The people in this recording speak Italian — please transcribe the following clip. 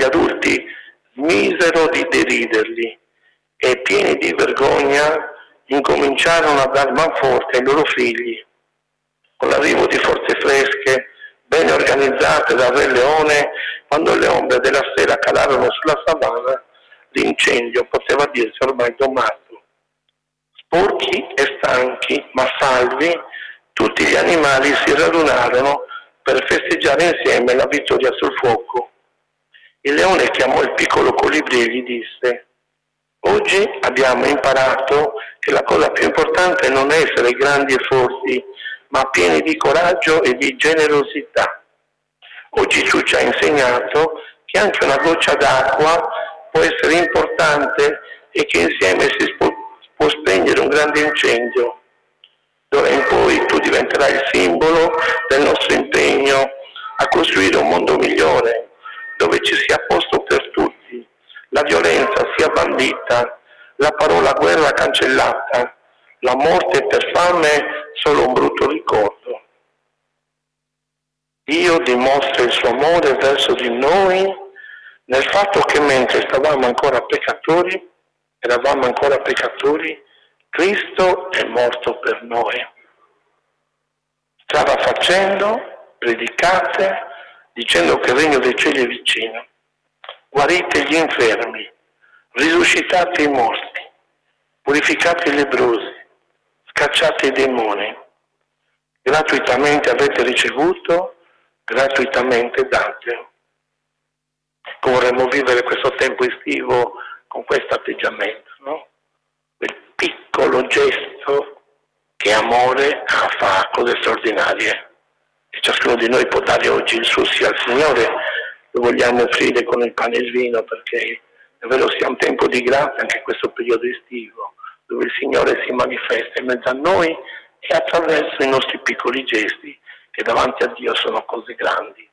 adulti smisero di deriderli e, pieni di vergogna, incominciarono a dar manforte ai loro figli. Con l'arrivo di forze fresche, ben organizzate dal Re Leone, quando le ombre della sera calarono sulla savana, l'incendio poteva dirsi ormai domato. Sporchi e stanchi, ma salvi, tutti gli animali si radunarono per festeggiare insieme la vittoria sul fuoco. Il leone chiamò il piccolo colibrì e gli disse: «Oggi abbiamo imparato che la cosa più importante non è essere grandi e forti, ma pieni di coraggio e di generosità. Oggi tu ci hai insegnato che anche una goccia d'acqua può essere importante e che insieme si può spegnere un grande incendio. D'ora in poi tu diventerai il simbolo del nostro impegno a costruire un mondo migliore, dove ci sia posto per tutti, la violenza sia bandita, la parola guerra cancellata, la morte per fame solo un brutto ricordo. Dio dimostra il suo amore verso di noi nel fatto che mentre eravamo ancora peccatori, Cristo è morto per noi. Strada facendo, predicate, dicendo che il regno dei cieli è vicino. Guarite gli infermi, risuscitate i morti, purificate i lebbrosi, scacciate i demoni. Gratuitamente avete ricevuto, gratuitamente date. Vorremmo vivere questo tempo estivo con questo atteggiamento, no? Quel piccolo gesto che amore fa cose straordinarie. E ciascuno di noi può dare oggi il suo sì al Signore, lo vogliamo offrire con il pane e il vino, perché è vero sia un tempo di grazia anche questo periodo estivo, dove il Signore si manifesta in mezzo a noi e attraverso i nostri piccoli gesti, che davanti a Dio sono cose grandi.